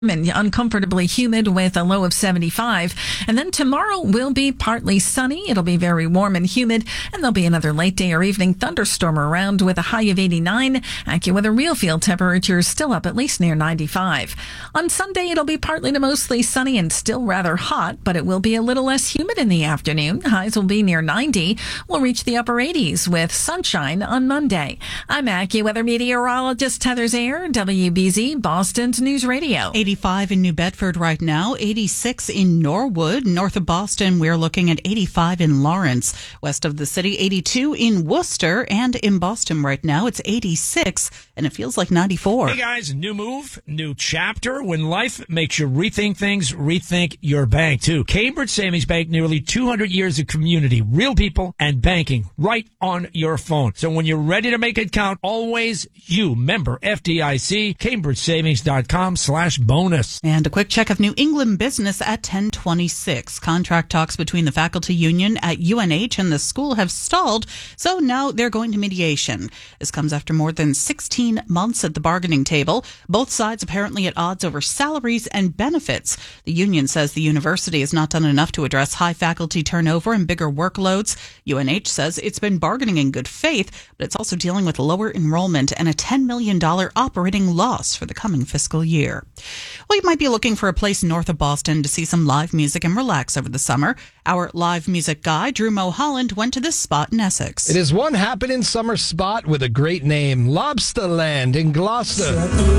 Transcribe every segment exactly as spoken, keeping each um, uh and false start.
and uncomfortably humid with a low of seventy-five. And then tomorrow will be partly sunny. It'll be very warm and humid, and there'll be another late day or evening thunderstorm around with a high of eighty-nine. AccuWeather real field temperatures still up at least near ninety-five. On Sunday, it'll be partly to mostly sunny and still rather hot, but it will be a little less humid in the afternoon. Highs will be near ninety. We'll reach the upper eighties with sunshine on Monday. I'm AccuWeather meteorologist Heather Zayer, W B Z Boston's News Radio. eighty-five in New Bedford right now, eighty-six in Norwood. North of Boston, we're looking at eighty-five in Lawrence. West of the city, eighty-two in Worcester. And in Boston right now, it's eighty-six, and it feels like ninety-four. Hey guys, new move, new chapter. When life makes you rethink things, rethink your bank too. Cambridge Savings Bank, nearly two hundred years of community, real people, and banking right on your phone. So when you're ready to make it count, always you. Member F D I C, cambridge savings dot com slash bonus. And a quick check of New England business at ten twenty-six. Contract talks between the faculty union at U N H and the school have stalled, so now they're going to mediation. This comes after more than sixteen months at the bargaining table. Both sides apparently at odds over salaries and benefits. The union says the university has not done enough to address high faculty turnover and bigger workloads. U N H says it's been bargaining in good faith, but it's also dealing with lower enrollment and a ten million dollars operating loss for the coming fiscal year. Well, you might be looking for a place north of Boston to see some live music and relax over the summer. Our live music guy, Drew Mulholland, went to this spot in Essex. It is one happening summer spot with a great name, Lobsterland in Gloucester.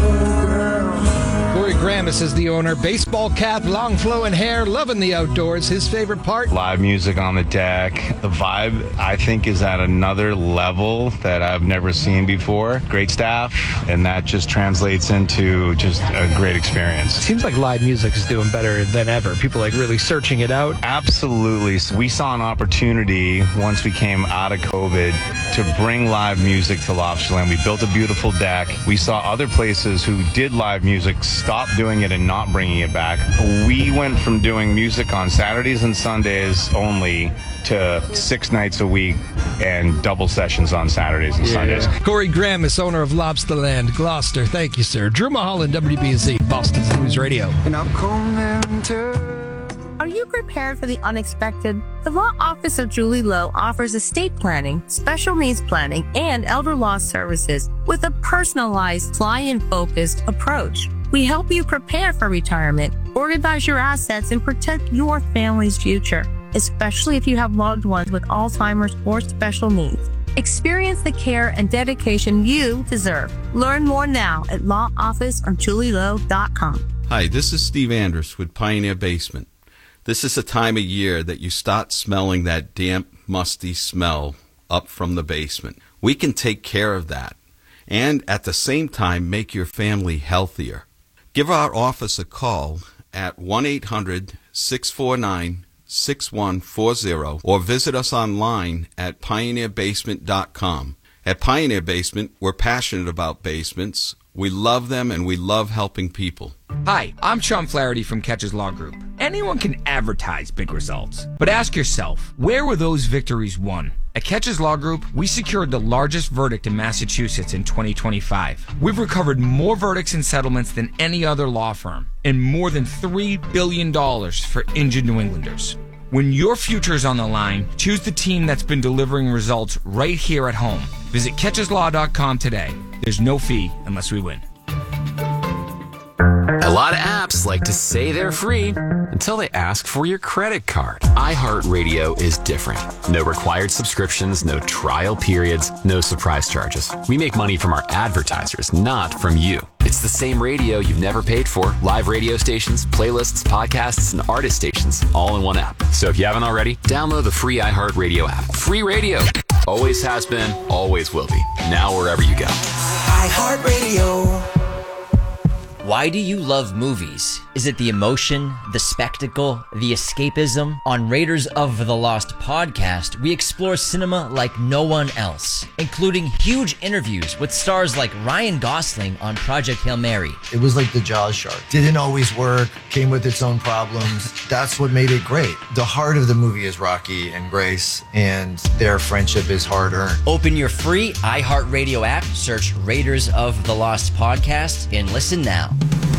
Corey Gramis is the owner. Baseball cap, long flowing hair, loving the outdoors. His favorite part? Live music on the deck. The vibe, I think, is at another level that I've never seen before. Great staff, and that just translates into just a great experience. Seems like live music is doing better than ever. People like really searching it out. Absolutely. So we saw an opportunity once we came out of COVID to bring live music to Lobsterland. We built a beautiful deck. We saw other places who did live music stop doing it and not bringing it back. We went from doing music on Saturdays and Sundays only to six nights a week and double sessions on Saturdays and yeah. Sundays. Corey Gramis, owner of Lobsterland, Gloucester. Thank you, sir. Drew Mulholland, W B Z, Boston's News Radio. And I'm coming to... Are you prepared for the unexpected? The Law Office of Julie Lowe offers estate planning, special needs planning, and elder law services with a personalized, client-focused approach. We help you prepare for retirement, organize your assets, and protect your family's future, especially if you have loved ones with Alzheimer's or special needs. Experience the care and dedication you deserve. Learn more now at law office of julie lowe dot com. Hi, this is Steve Andrus with Pioneer Basement. This is a time of year that you start smelling that damp, musty smell up from the basement. We can take care of that and at the same time make your family healthier. Give our office a call at one eight hundred six four nine six one four zero or visit us online at pioneer basement dot com. At Pioneer Basement, we're passionate about basements. We love them and we love helping people. Hi, I'm Sean Flaherty from Catches Law Group. Anyone can advertise big results, but ask yourself, where were those victories won? At Catches Law Group, we secured the largest verdict in Massachusetts in twenty twenty-five. We've recovered more verdicts and settlements than any other law firm, and more than three billion dollars for injured New Englanders. When your future is on the line, choose the team that's been delivering results right here at home. Visit catches law dot com today. There's no fee unless we win. A lot of apps like to say they're free until they ask for your credit card. iHeartRadio is different. No required subscriptions, no trial periods, no surprise charges. We make money from our advertisers, not from you. It's the same radio you've never paid for. Live radio stations, playlists, podcasts, and artist stations all in one app. So if you haven't already, download the free iHeartRadio app. Free radio. Always has been, always will be. Now wherever you go. iHeartRadio. Why do you love movies? Is it the emotion, the spectacle, the escapism? On Raiders of the Lost podcast, we explore cinema like no one else, including huge interviews with stars like Ryan Gosling on Project Hail Mary. It was like the Jaws shark. Didn't always work, came with its own problems. That's what made it great. The heart of the movie is Rocky and Grace, and their friendship is hard-earned. Open your free iHeartRadio app, search Raiders of the Lost podcast, and listen now.